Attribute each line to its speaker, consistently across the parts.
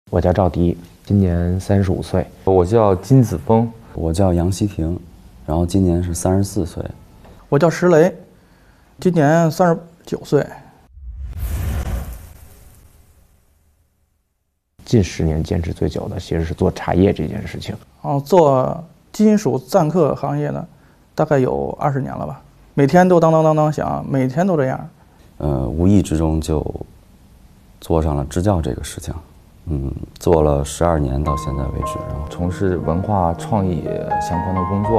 Speaker 1: 我叫赵迪，今年35岁。
Speaker 2: 我叫金子峰，
Speaker 3: 我叫杨希婷，然后今年是34岁。
Speaker 4: 我叫石雷，今年39岁。
Speaker 1: 近10年坚持最久的其实是做茶叶这件事情。
Speaker 4: 做金属赞刻行业呢，大概有20年了吧，每天都当当当当响，每天都这样。
Speaker 3: 无意之中就做上了支教这个事情。做了12年到现在为止，然后
Speaker 2: 从事文化创意相关的工作。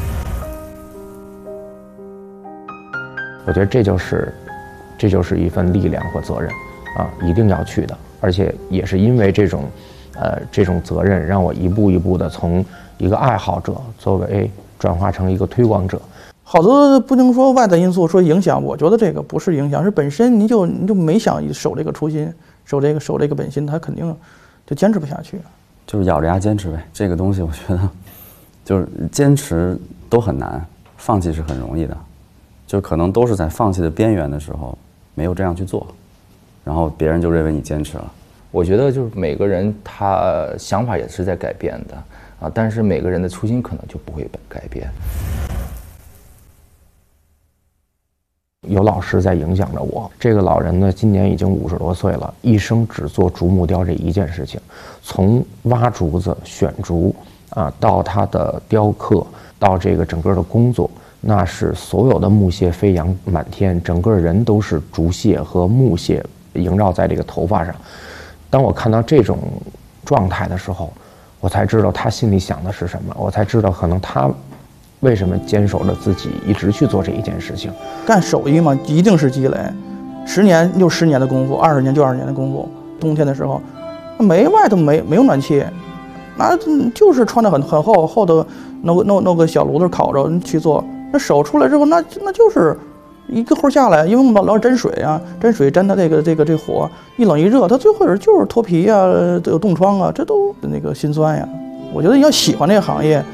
Speaker 1: 我觉得这就是一份力量和责任啊，一定要去的。而且也是因为这种责任，让我一步一步的从一个爱好者作为转化成一个推广者。
Speaker 4: 好多不能说外在因素说影响，我觉得这个不是影响，是本身你就没想守这个初心，守这个本心，他肯定就坚持不下去。
Speaker 3: 就是咬着牙坚持呗。这个东西我觉得就是坚持都很难，放弃是很容易的，就可能都是在放弃的边缘的时候没有这样去做，然后别人就认为你坚持了。
Speaker 2: 我觉得就是每个人他想法也是在改变的啊，但是每个人的初心可能就不会改变。
Speaker 1: 有老师在影响着我。这个老人呢，今年已经50多岁了，一生只做竹木雕这一件事情，从挖竹子、选竹啊，到他的雕刻，到这个整个的工作，那是所有的木屑飞扬满天，整个人都是竹屑和木屑萦绕在这个头发上。当我看到这种状态的时候，我才知道他心里想的是什么，我才知道可能他为什么坚守着自己一直去做这一件事情。
Speaker 4: 干手艺嘛，一定是积累，10年就10年的功夫，20年就20年的功夫。冬天的时候，外头没有暖气，那就是穿得很厚的弄个小炉子烤着去做。那手出来之后，那就是一个活下来，因为我们老沾水啊，沾水沾它这个火一冷一热，它最后就是脱皮啊，有冻疮啊，这都那个心酸呀。我觉得要喜欢这个行业。